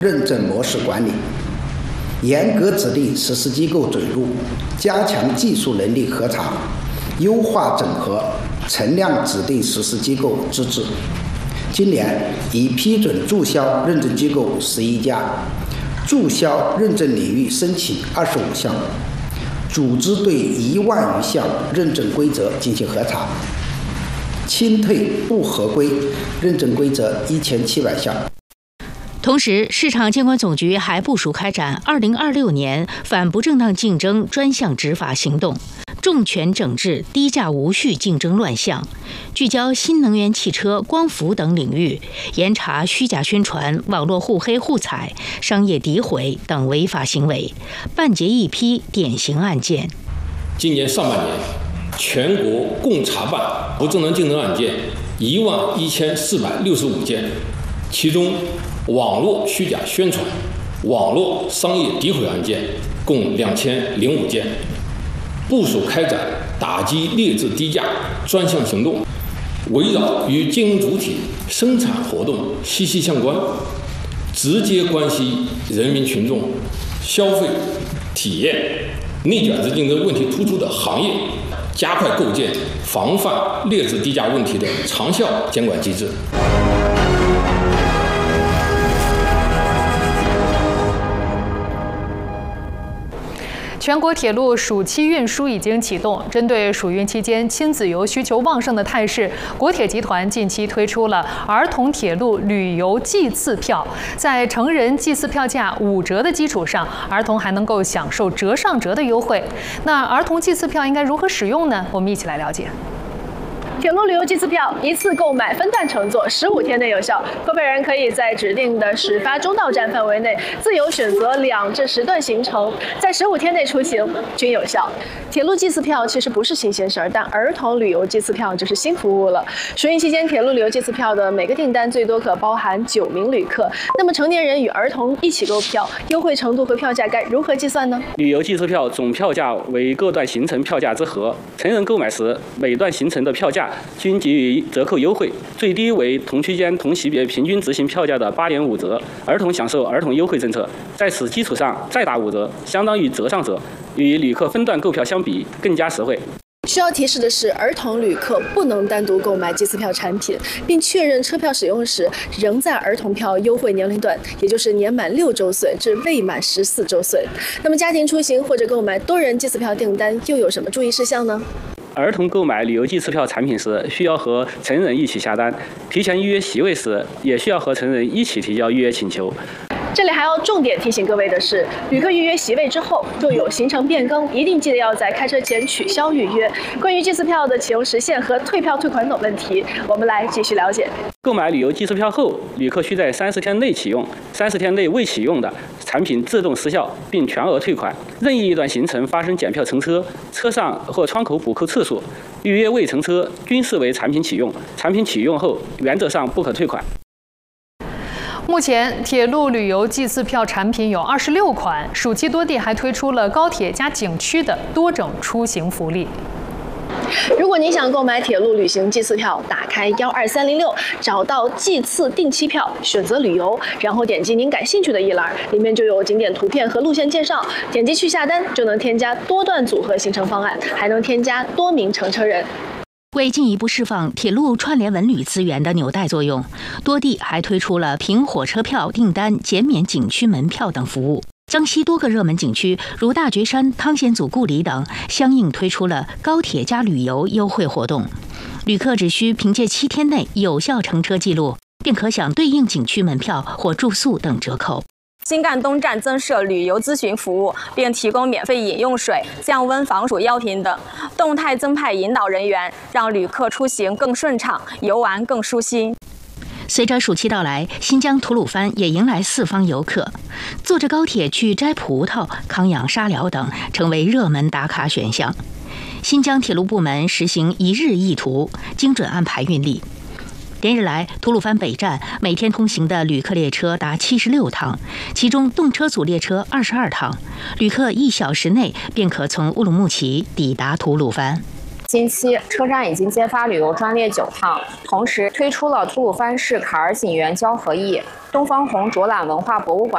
认证模式管理，严格指定实施机构准入，加强技术能力核查，优化整合，存量指定实施机构资质。今年已批准注销认证机构11家，注销认证领域申请25项，组织对1万余项认证规则进行核查，清退不合规认证规则1700项。 同时，市场监管总局还部署开展2026年反不正当竞争专项执法行动，重拳整治低价无序竞争乱象，聚焦新能源汽车、光伏等领域，严查虚假宣传、网络互黑互踩、商业诋毁等违法行为，办结一批典型案件。 今年上半年，全国共查办不正当竞争案件11465件，其中网络虚假宣传、网络商业诋毁案件共2005件。部署开展打击劣质低价专项行动，围绕与经营主体生产活动息息相关、直接关系人民群众消费体验、内卷式竞争问题突出的行业，加快构建防范劣质低价问题的长效监管机制。 全国铁路暑期运输已经启动，针对暑运期间亲子游需求旺盛的态势，国铁集团近期推出了儿童铁路旅游季次票，在成人季次票价5折的基础上，儿童还能够享受折上折的优惠。那儿童季次票应该如何使用呢？我们一起来了解。 铁路旅游季次票一次购买，分段乘坐，15天内有效。购票人可以在指定的始发终到站范围内自由选择2至10段行程，在15天内出行均有效。铁路季次票其实不是新鲜事儿，但儿童旅游季次票就是新服务了。暑运期间，铁路旅游季次票的每个订单最多可包含9名旅客。那么成年人与儿童一起购票，优惠程度和票价该如何计算呢？ 旅游季次票总票价为各段行程票价之和，成人购买时每段行程的票价均给予折扣优惠，最低为同区间同级别平均执行票价的8.5折，儿童享受儿童优惠政策，在此基础上再打5折，相当于折上折，与旅客分段购票相比更加实惠。 需要提示的是，儿童旅客不能单独购买季次票产品，并确认车票使用时仍在儿童票优惠年龄段，也就是年满6周岁至未满14周岁。那么家庭出行或者购买多人季次票订单又有什么注意事项呢？ 儿童购买旅游季次票产品时，需要和成人一起下单；提前预约席位时，也需要和成人一起提交预约请求。 这里还要重点提醒各位的是，旅客预约席位之后，若有行程变更，一定记得要在开车前取消预约。关于季次票的启用时限和退票退款等问题，我们来继续了解。 购买旅游季次票后，旅客需在30天内启用，30天内未启用的，产品自动失效并全额退款。任意一段行程发生检票乘车、车上或窗口补扣次数、预约未乘车，均视为产品启用。产品启用后，原则上不可退款。 目前，铁路旅游季次票产品有26款，暑期多地还推出了高铁加景区的多种出行福利。 如果你想购买铁路旅行季次票，打开12306，找到季次定期票，选择旅游，然后点击您感兴趣的一栏，里面就有景点图片和路线介绍，点击去下单就能添加多段组合行程方案，还能添加多名乘车人。 为进一步释放铁路串联文旅资源的纽带作用，多地还推出了凭火车票订单减免景区门票等服务。江西多个热门景区如大觉山、汤显祖故里等，相应推出了高铁加旅游优惠活动。旅客只需凭借7天内有效乘车记录，便可享对应景区门票或住宿等折扣。 新干东站增设旅游咨询服务，并提供免费饮用水、降温防暑药品等，动态增派引导人员，让旅客出行更顺畅，游玩更舒心。 随着暑期到来，新疆吐鲁番也迎来4方游客，坐着高铁去摘葡萄、康养沙疗等，成为热门打卡选项。新疆铁路部门实行1日1图，精准安排运力。连日来，吐鲁番北站每天通行的旅客列车达76趟，其中动车组列车22趟，旅客1小时内便可从乌鲁木齐抵达吐鲁番。 近期车站已经接发旅游专列9趟，同时推出了吐鲁番市坎儿景园交合驿、东方红卓览文化博物馆